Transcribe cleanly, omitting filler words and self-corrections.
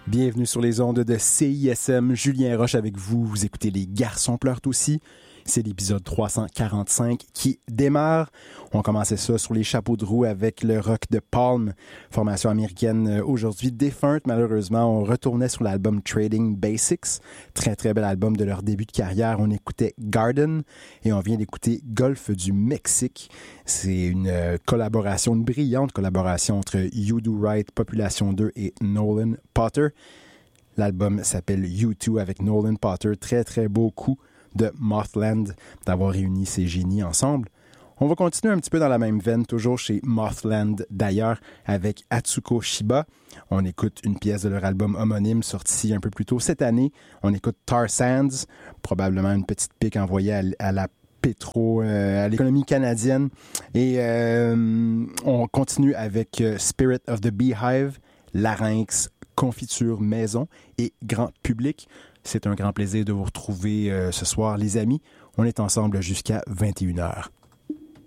Bienvenue sur les ondes de CISM. Julien Roche avec vous. Vous écoutez Les Garçons pleurent aussi. C'est l'épisode 345 qui démarre. On commençait ça sur les chapeaux de roue avec le rock de Palm, formation américaine aujourd'hui défunte. Malheureusement, on retournait sur l'album Trading Basics. Très, très bel album de leur début de carrière. On écoutait Garden et on vient d'écouter Golfe du Mexique. C'est une collaboration, une brillante collaboration entre You Do Right, Population 2 et Nolan Potter. L'album s'appelle U2 avec Nolan Potter. Très, très beau coup de Mothland d'avoir réuni ces génies ensemble. On va continuer un petit peu dans la même veine, toujours chez Mothland d'ailleurs, avec Atsuko Shiba. On écoute une pièce de leur album homonyme sorti un peu plus tôt cette année. On écoute Tar Sands, probablement une petite pique envoyée à la à l'économie canadienne. Et on continue avec Spirit of the Beehive, Larynx, Confiture Maison et Grand Public. C'est un grand plaisir de vous retrouver ce soir, les amis. On est ensemble jusqu'à 21h.